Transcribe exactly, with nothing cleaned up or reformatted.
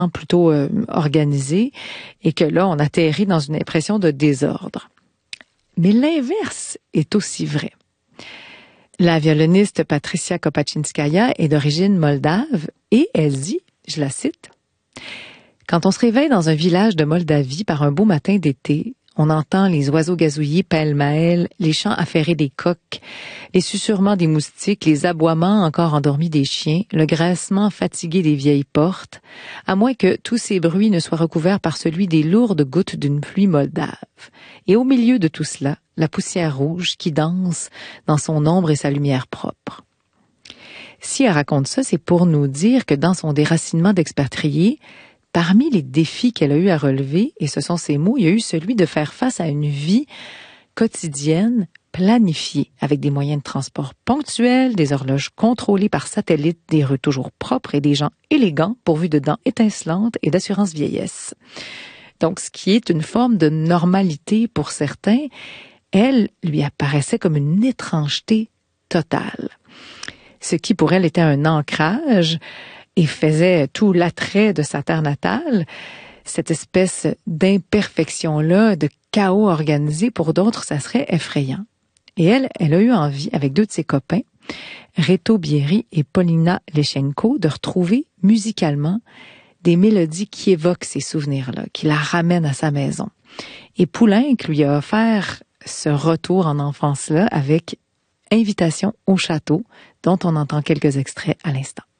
plutôt euh, organisé et que là, on atterrit dans une impression de désordre. Mais l'inverse est aussi vrai. La violoniste Patricia Kopachinskaya est d'origine moldave et elle dit, je la cite, « Quand on se réveille dans un village de Moldavie par un beau matin d'été, on entend les oiseaux gazouiller pêle-mêle, les chants affairés des coqs, les susurrements des moustiques, les aboiements encore endormis des chiens, le graissement fatigué des vieilles portes, à moins que tous ces bruits ne soient recouverts par celui des lourdes gouttes d'une pluie moldave. Et au milieu de tout cela, la poussière rouge qui danse dans son ombre et sa lumière propre. » Si elle raconte ça, c'est pour nous dire que dans son déracinement d'expatriée, parmi les défis qu'elle a eu à relever, et ce sont ses mots, il y a eu celui de faire face à une vie quotidienne planifiée, avec des moyens de transport ponctuels, des horloges contrôlées par satellite, des rues toujours propres et des gens élégants pourvus de dents étincelantes et d'assurance vieillesse. Donc, ce qui est une forme de normalité pour certains, elle lui apparaissait comme une étrangeté totale. Ce qui pour elle était un ancrage et faisait tout l'attrait de sa terre natale, cette espèce d'imperfection-là, de chaos organisé, pour d'autres, ça serait effrayant. Et elle, elle a eu envie, avec deux de ses copains, Reto Bieri et Polina Lechenko, de retrouver musicalement des mélodies qui évoquent ces souvenirs-là, qui la ramènent à sa maison. Et Poulenc lui a offert ce retour en enfance-là avec Invitation au château, dont on entend quelques extraits à l'instant.